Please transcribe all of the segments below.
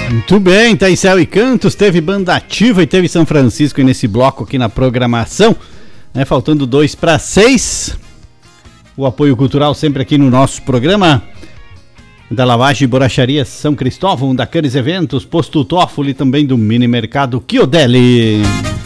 Muito bem, tá em Céu e Cantos, teve Banda Ativa e teve São Francisco nesse bloco aqui na programação, né? Faltando 2:06. O apoio cultural sempre aqui no nosso programa, da Lavagem e Borracharia São Cristóvão, da Canes Eventos, Posto Toffoli, também do Mini Mercado Chiodelli.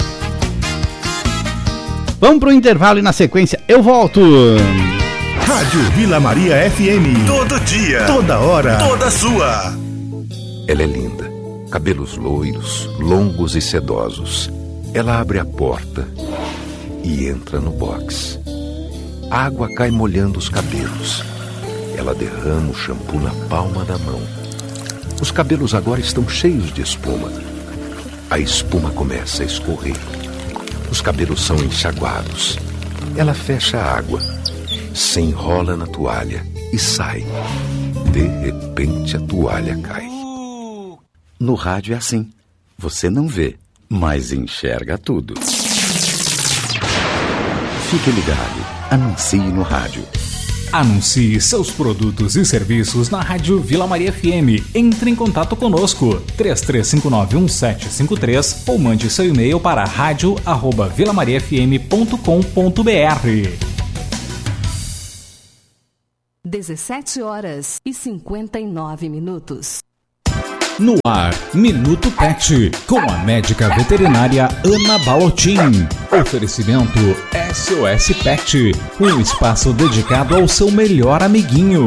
Vamos pro intervalo e na sequência eu volto. Rádio Vila Maria FM. Todo dia, toda hora, toda sua. Ela é linda, cabelos loiros, longos e sedosos. Ela abre a porta e entra no box. A água cai molhando os cabelos. Ela derrama o shampoo na palma da mão. Os cabelos agora estão cheios de espuma. A espuma começa a escorrer. Os cabelos são enxaguados. Ela fecha a água, se enrola na toalha e sai. De repente a toalha cai. No rádio é assim. Você não vê, mas enxerga tudo. Fique ligado. Anuncie no rádio. Anuncie seus produtos e serviços na Rádio Vila Maria FM. Entre em contato conosco, 33591753 ou mande seu e-mail para radio@vilamariafm.com.br. 17h59. No ar, Minuto Pet, com a médica veterinária Ana Balottin. Oferecimento SOS Pet, um espaço dedicado ao seu melhor amiguinho.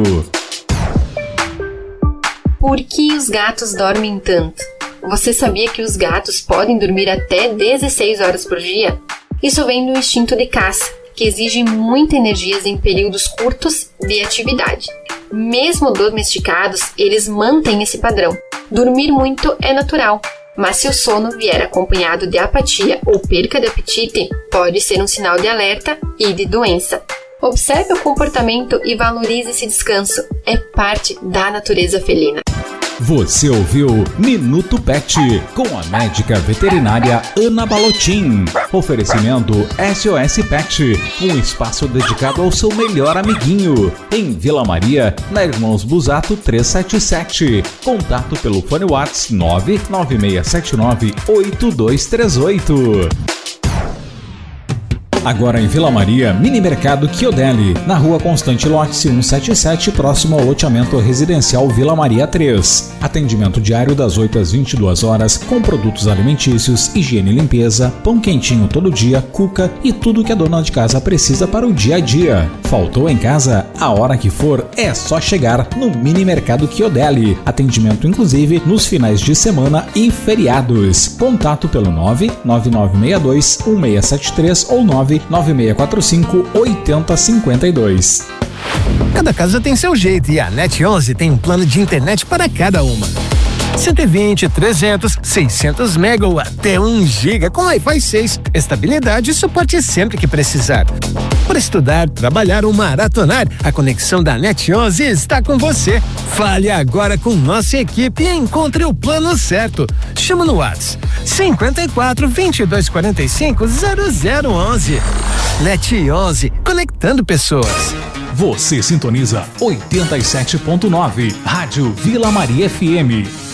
Por que os gatos dormem tanto? Você sabia que os gatos podem dormir até 16 horas por dia? Isso vem do instinto de caça, que exige muita energia em períodos curtos de atividade. Mesmo domesticados, eles mantêm esse padrão. Dormir muito é natural, mas se o sono vier acompanhado de apatia ou perca de apetite, pode ser um sinal de alerta e de doença. Observe o comportamento e valorize esse descanso. É parte da natureza felina. Você ouviu Minuto Pet, com a médica veterinária Ana Balottin. Oferecimento SOS Pet, um espaço dedicado ao seu melhor amiguinho. Em Vila Maria, na Irmãos Busato 377. Contato pelo fone WhatsApp 996798238. Agora em Vila Maria, Mini Mercado Chiodelli, na Rua Constante Lote 177, próximo ao loteamento residencial Vila Maria 3. Atendimento diário das 8 às 22 horas, com produtos alimentícios, higiene e limpeza, pão quentinho todo dia, cuca e tudo que a dona de casa precisa para o dia a dia. Faltou em casa? A hora que for, é só chegar no Mini Mercado Chiodelli. Atendimento inclusive nos finais de semana e feriados. Contato pelo 99962-1673 ou 99645-8052. Cada casa tem seu jeito e a Net11 tem um plano de internet para cada uma. 120, 300, 600 mega ou até 1 giga com Wi-Fi 6. Estabilidade e suporte sempre que precisar. Para estudar, trabalhar ou maratonar, a conexão da Net11 está com você. Fale agora com nossa equipe e encontre o plano certo. Chama no WhatsApp 54 22 45 0011. Net11, conectando pessoas. Você sintoniza 87.9, Rádio Vila Maria FM.